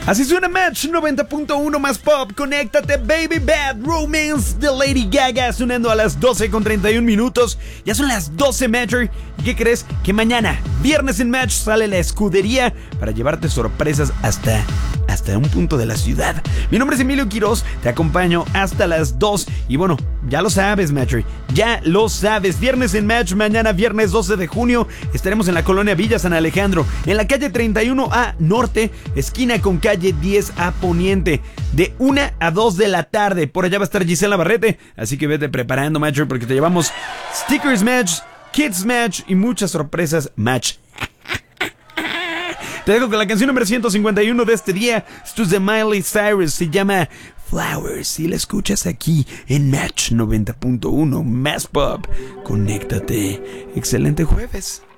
Así suena Match 90.1 más pop. Conéctate, Baby Bad Romance de Lady Gaga, sonando a las 12:31. Ya son las 12, Matcher. ¿Y qué crees? Que mañana, viernes en Match, sale la escudería para llevarte sorpresas hasta un punto de la ciudad. Mi nombre es Emilio Quiroz, te acompaño hasta las 2. Y bueno, ya lo sabes, Matcher, ya lo sabes. Viernes en Match, mañana viernes 12 de junio, estaremos en la colonia Villa San Alejandro, en la calle 31A Norte, esquina con calle 10A Poniente, de 1 a 2 de la tarde. Por allá va a estar Gisela Barrete, así que vete preparando, Matcher, porque te llevamos Stickers Match, Kids Match y muchas sorpresas Match. Te dejo con la canción número 151 de este día. Esto es de Miley Cyrus, se llama Flowers y la escuchas aquí en Match 90.1 más pop. Conéctate. Excelente jueves.